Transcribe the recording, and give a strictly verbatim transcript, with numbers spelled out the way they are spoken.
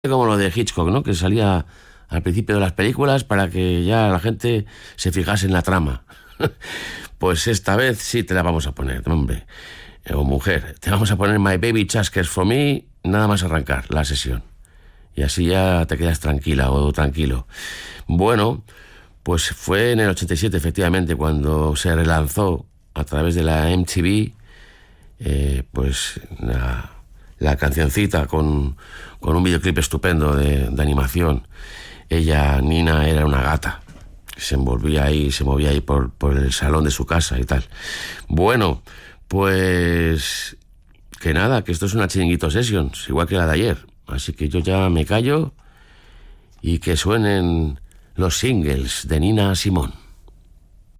Como lo de Hitchcock, ¿no? Que salía al principio de las películas para que ya la gente se fijase en la trama. Pues esta vez sí te la vamos a poner, hombre, o mujer. Te vamos a poner My Baby Just Cares For Me, nada más arrancar la sesión. Y así ya te quedas tranquila o tranquilo. Bueno, pues fue en el ochenta y siete, efectivamente, cuando se relanzó a través de la M T V, eh, pues la, la cancioncita con, con un videoclip estupendo de, de animación. Ella, Nina, era una gata. Se envolvía ahí, se movía ahí por, por el salón de su casa y tal. Bueno, pues que nada, que esto es una Chiringuito Sessions, igual que la de ayer. Así que yo ya me callo y que suenen los singles de Nina Simone.